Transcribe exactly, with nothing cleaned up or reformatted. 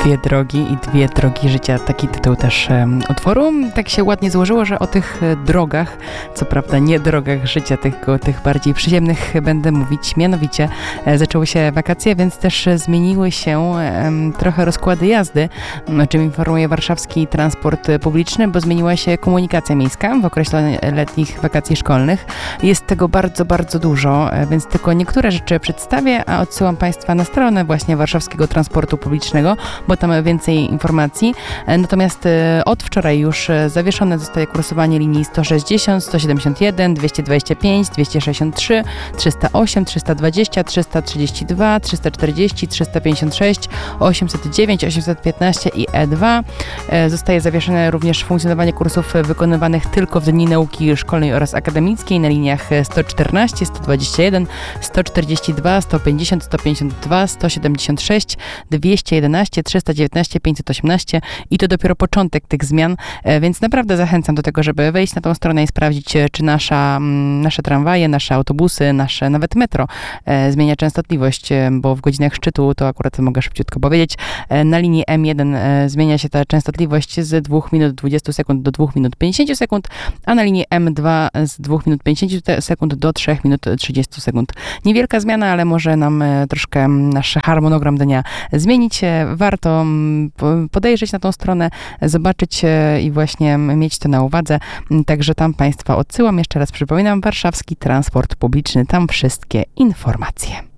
Dwie drogi i dwie drogi życia. Taki tytuł też um, utworu. Tak się ładnie złożyło, że o tych drogach, co prawda nie drogach życia, tylko tych bardziej przyziemnych będę mówić. Mianowicie e, zaczęły się wakacje, więc też zmieniły się e, trochę rozkłady jazdy, o czym informuje warszawski transport publiczny, bo zmieniła się komunikacja miejska w okresie letnich wakacji szkolnych. Jest tego bardzo, bardzo dużo, e, więc tylko niektóre rzeczy przedstawię, a odsyłam Państwa na stronę właśnie warszawskiego transportu publicznego, bo tam więcej informacji. Natomiast od wczoraj już zawieszone zostaje kursowanie linii sto sześćdziesiąt, sto siedemdziesiąt jeden, dwieście dwadzieścia pięć, dwieście sześćdziesiąt trzy, trzysta osiem, trzysta dwadzieścia, trzysta trzydzieści dwa, trzysta czterdzieści, trzysta pięćdziesiąt sześć, osiemset dziewięć, osiemset piętnaście i E dwa. Zostaje zawieszone również funkcjonowanie kursów wykonywanych tylko w dni nauki szkolnej oraz akademickiej na liniach sto czternaście, sto dwadzieścia jeden, sto czterdzieści dwa, sto pięćdziesiąt, sto pięćdziesiąt dwa, sto siedemdziesiąt sześć, dwieście jedenaście, trzysta dziewiętnaście, pięćset osiemnaście i to dopiero początek tych zmian, więc naprawdę zachęcam do tego, żeby wejść na tą stronę i sprawdzić, czy nasza, nasze tramwaje, nasze autobusy, nasze nawet metro e, zmienia częstotliwość, bo w godzinach szczytu, to akurat mogę szybciutko powiedzieć, e, na linii M jeden e, zmienia się ta częstotliwość z dwóch minut dwudziestu sekund do dwóch minut pięćdziesięciu sekund, a na linii M dwa z dwóch minut pięćdziesięciu sekund do trzech minut trzydziestu sekund. Niewielka zmiana, ale może nam e, troszkę nasz harmonogram dnia zmienić. Warto podejrzeć na tą stronę, zobaczyć i właśnie mieć to na uwadze. Także tam Państwa odsyłam. Jeszcze raz przypominam, warszawski transport publiczny. Tam wszystkie informacje.